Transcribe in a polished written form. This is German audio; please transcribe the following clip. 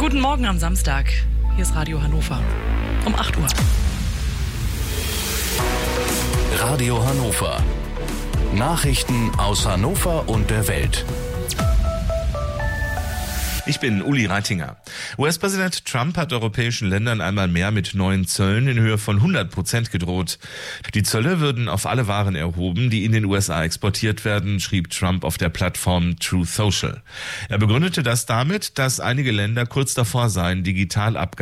Guten Morgen am Samstag. Hier ist Radio Hannover. Um 8 Uhr. Radio Hannover. Nachrichten aus Hannover und der Welt. Ich bin Uli Reitinger. US-Präsident Trump hat europäischen Ländern einmal mehr mit neuen Zöllen in Höhe von 100% gedroht. Die Zölle würden auf alle Waren erhoben, die in den USA exportiert werden, schrieb Trump auf der Plattform Truth Social. Er begründete das damit, dass einige Länder kurz davor seien, Digitalabgaben